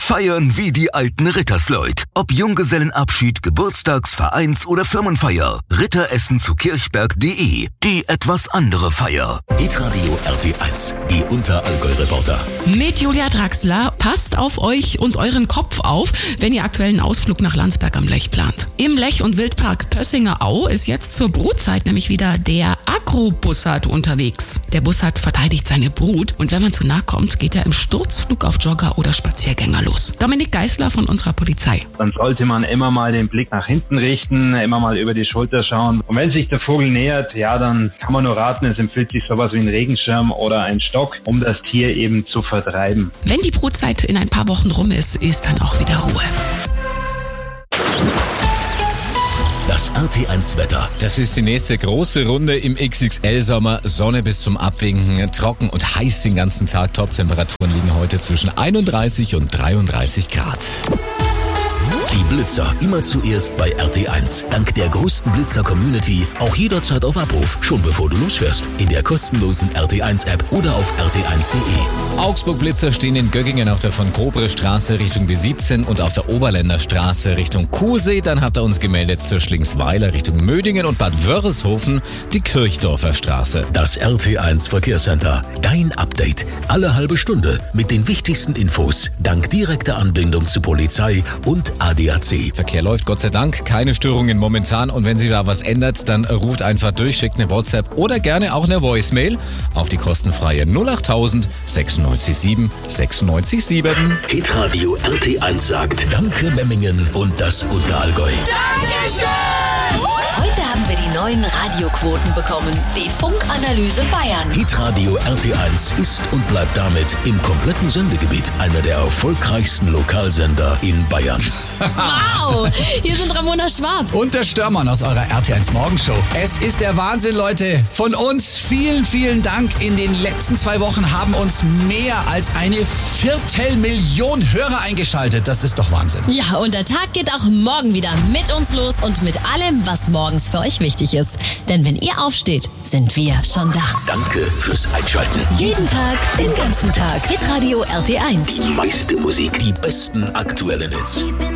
Feiern wie die alten Rittersleut. Ob Junggesellenabschied, Geburtstags-, Vereins- oder Firmenfeier. Ritteressen zu kirchberg.de. Die etwas andere Feier. Hitradio RT1, die Unterallgäu-Reporter. Mit Julia Draxler. Passt auf euch und euren Kopf auf, wenn ihr aktuell einen Ausflug nach Landsberg am Lech plant. Im Lech- und Wildpark Pössinger Au ist jetzt zur Brutzeit nämlich wieder der Agrobussard unterwegs. Der Bussard verteidigt seine Brut und wenn man zu nah kommt, geht er im Sturzflug auf Jogger oder Spaziergänger los. Dominik Geisler von unserer Polizei. Dann sollte man immer mal den Blick nach hinten richten, immer mal über die Schulter schauen. Und wenn sich der Vogel nähert, ja, dann kann man nur raten, es empfiehlt sich sowas wie ein Regenschirm oder ein Stock, um das Tier eben zu vertreiben. Wenn die Brutzeit in ein paar Wochen rum ist, ist dann auch wieder Ruhe. Das RT1-Wetter. Das ist die nächste große Runde im XXL-Sommer. Sonne bis zum Abwinken, trocken und heiß den ganzen Tag. Top-Temperaturen liegen heute zwischen 31 und 33 Grad. Die Blitzer immer zuerst bei RT1. Dank der größten Blitzer-Community auch jederzeit auf Abruf, schon bevor du losfährst. In der kostenlosen RT1-App oder auf rt1.de. Augsburg-Blitzer stehen in Göggingen auf der von Grobre Straße Richtung B17 und auf der Oberländer Straße Richtung Kuhsee. Dann hat er uns gemeldet zur Schlingsweiler Richtung Mödingen und Bad Wörishofen die Kirchdorfer Straße. Das RT1 Verkehrscenter. Dein Update. Alle halbe Stunde mit den wichtigsten Infos. Dank direkter Anbindung zu Polizei und ADAC. Verkehr läuft Gott sei Dank, keine Störungen momentan und wenn sich da was ändert, dann ruft einfach durch, schickt eine WhatsApp oder gerne auch eine Voicemail auf die kostenfreie 08000 967 967. Hitradio RT1 sagt Danke Memmingen und das Unterallgäu. Dankeschön! Heute haben wir die neuen Radioquoten bekommen. Die Funkanalyse Bayern. Hitradio RT1 ist und bleibt damit im kompletten Sendegebiet einer der erfolgreichsten Lokalsender in Bayern. Wow! Hier sind Ramona Schwab. Und der Störmann aus eurer RT1 Morgenshow. Es ist der Wahnsinn, Leute. Von uns vielen, vielen Dank. In den letzten 2 Wochen haben uns mehr als 250.000 Hörer eingeschaltet. Das ist doch Wahnsinn. Ja, und der Tag geht auch morgen wieder mit uns los und mit allem, was morgens für euch wichtig ist. Denn wenn ihr aufsteht, sind wir schon da. Danke fürs Einschalten. Jeden Tag, den ganzen Tag. Hitradio RT1. Die meiste Musik, die besten aktuellen Hits.